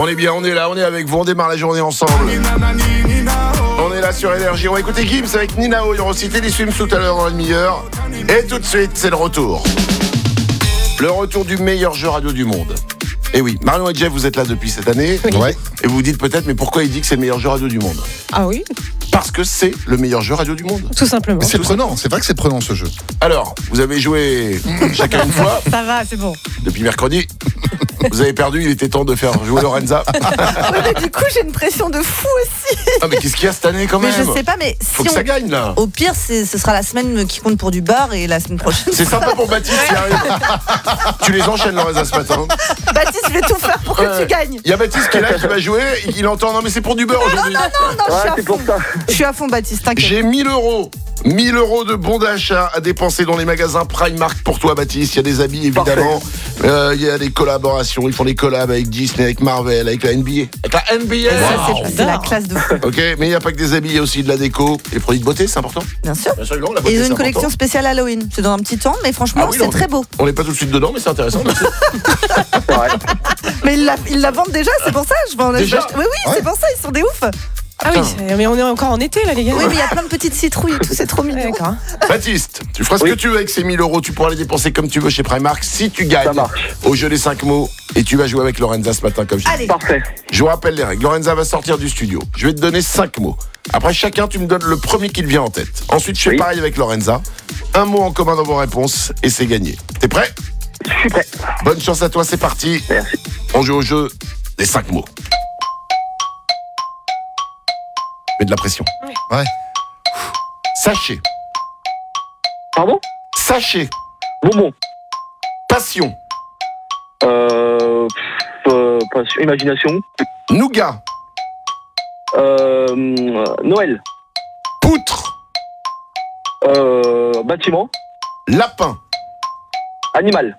On est bien, on est là, on est avec vous, on démarre la journée ensemble. On est là sur Énergie. On va écouter Gims avec Ninao. Il y aura aussi Teddy Swims tout à l'heure dans la demi-heure. Et tout de suite, c'est le retour. Le retour du meilleur jeu radio du monde. Et oui, Marion et Jeff, vous êtes là depuis cette année. Oui. Ouais. Et vous vous dites peut-être, mais pourquoi il dit que c'est le meilleur jeu radio du monde ? Ah oui, Parce que c'est le meilleur jeu radio du monde. tout simplement. Mais c'est prenant, c'est vrai que c'est prenant ce jeu. Alors, vous avez joué chacun une fois Ça va, c'est bon. depuis mercredi. Vous avez perdu, il était temps de faire jouer Lorenza. Ouais, mais du coup, j'ai une pression de fou aussi. Ah, mais qu'est-ce qu'il y a cette année quand Mais même ? je sais pas, mais Faut si que ça gagne là. Au pire, ce sera la semaine qui compte pour du bar et la semaine prochaine. C'est sympa pour Baptiste qui arrive. Tu les enchaînes Lorenza ce matin. Baptiste, je vais tout faire pour que tu gagnes. Il y a Baptiste qui est là, qui va jouer, il entend, non mais c'est pour du beurre aujourd'hui. Non, je suis à fond, Baptiste, t'inquiète. J'ai 1000 €. 1000 € de bons d'achat à dépenser dans les magasins Primark pour toi, Baptiste. Il y a des habits, évidemment. Il y a des collaborations. Ils font des collabs avec Disney, avec Marvel, avec la NBA. Avec la NBA Ça, c'est la classe de fou, Ok, mais il n'y a pas que des habits, il y a aussi de la déco. Les produits de beauté, c'est important. bien sûr. Bien sûr, non, la Et beauté, ils ont c'est une important. collection spéciale Halloween. C'est dans un petit temps, mais franchement, Ah oui, c'est non, très beau. On n'est pas tout de suite dedans, mais c'est intéressant. Merci. Mais ils la vendent déjà, c'est pour ça. Déjà Oui, c'est pour ça, ils sont des oufs. Ah oui, mais on est encore en été là, les gars. Oui, mais il y a plein de petites citrouilles et tout, c'est trop mignon. D'accord. Baptiste, tu feras ce que tu veux avec ces 1000 €. Tu pourras les dépenser comme tu veux chez Primark. Si tu gagnes au jeu des 5 mots, et tu vas jouer avec Lorenza ce matin, comme je dis. Allez, Parfait. Je vous rappelle les règles. Lorenza va sortir du studio. Je vais te donner 5 mots. Après, chacun, tu me donnes le premier qui te vient en tête. Ensuite, je fais pareil avec Lorenza. Un mot en commun dans vos réponses et c'est gagné. T'es prêt ? Je suis prêt. Bonne chance à toi, c'est parti. Merci. On joue au jeu des 5 mots. Mets de la pression. Ouais. Sachet. Pardon? Sachet. Bonbon. Passion. Passion, imagination. Nougat. Noël. Poutre. Bâtiment. Lapin. Animal.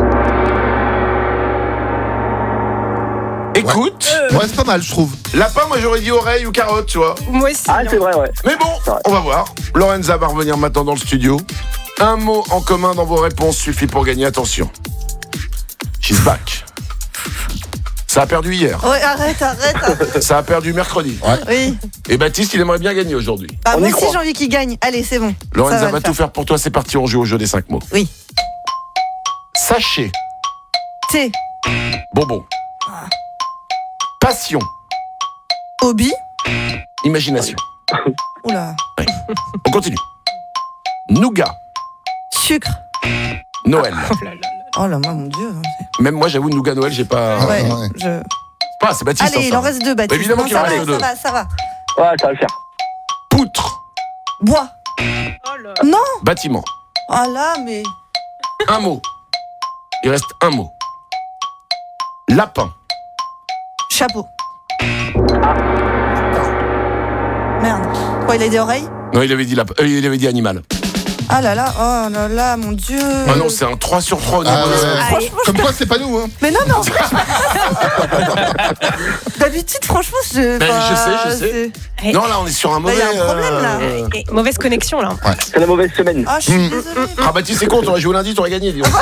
Écoute. Ouais, c'est pas mal, je trouve. Lapin, moi j'aurais dit oreille ou carotte, tu vois. Moi aussi. Ah, c'est vrai, ouais. Mais bon, Ouais. on va voir. Lorenza va revenir maintenant dans le studio. Un mot en commun dans vos réponses suffit pour gagner. Attention. She's back. Ça a perdu hier. ouais, arrête. Ça a perdu mercredi. Oui. Et Baptiste, il aimerait bien gagner aujourd'hui. Bah, On moi y aussi, croit. j'ai envie qu'il gagne. Allez, c'est bon. Lorenza Ça va le tout faire pour toi. C'est parti, on joue au jeu des 5 mots. Oui. Sachet. Thé, Bonbon. Passion. hobby. Imagination. Oula. On continue. Nougat. Sucre. Noël. Oh là, moi, mon Dieu. Même moi, j'avoue, Nougat Noël, j'ai pas. Ouais, ouais. Ah, c'est Baptiste. Allez, il en reste 2, Baptiste. Évidemment Non, qu'il en ça reste va, deux. ça va. Ouais, ça va le faire. Poutre. Bois. Non. Bâtiment. Oh là, mais... Un mot. Il reste un mot. Lapin. Chapeau. Merde. Quoi, il a des oreilles? Non, il avait dit il avait dit animal. Ah là là, oh là là, mon Dieu. Ah non, c'est un 3 sur 3 au niveau Ah, de ça. ouais. Comme quoi, c'est pas nous, hein. Mais non. D'habitude, franchement, Ben, je sais. Eh, Non, là, on est sur un mauvais. il y a un problème, là. Mauvaise connexion là. C'est la mauvaise semaine. Ah, je suis désolée. Ah, Baptiste, c'est con, t'aurais joué lundi, t'aurais gagné. Dis donc.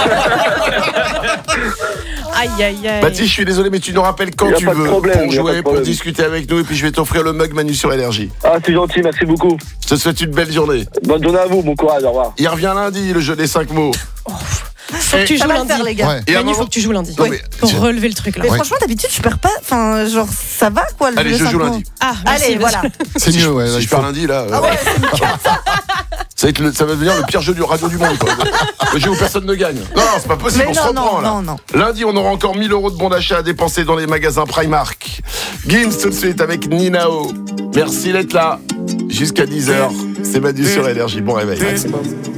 Aïe. Baptiste, je suis désolé, mais tu nous rappelles quand Y a tu pas de veux problème, pour y a pas jouer, de pour problème. discuter avec nous, et puis je vais t'offrir le mug Manu sur Énergie. Ah, c'est gentil, merci beaucoup. Je te souhaite une belle journée. Bonne journée à vous, bon courage, au revoir. Il revient lundi, le jeu des 5 mots. Faut que tu Ça joues va le lundi. faire, les gars. Ouais. Et à un Manu, faut moment- que tu joues lundi. Non, Ouais. mais- Pour relever le truc là. Mais Ouais. franchement, d'habitude, je perds pas. Enfin, genre, ça va, quoi. Allez, le je joue 5 mots. lundi. Ah, merci, Allez, merci. voilà. C'est mieux, ouais. Si il je faut. pars lundi, là. Ah ouais, Ça va devenir le pire jeu du radio du monde, quoi. Le jeu où personne ne gagne. Non, c'est pas possible, Mais on se reprend, là. non. Lundi, on aura encore 1000 € de bons d'achat à dépenser dans les magasins Primark. Gims tout de suite avec Ninao. Merci d'être là. Jusqu'à 10h. C'est Manu sur Énergie. Bon réveil.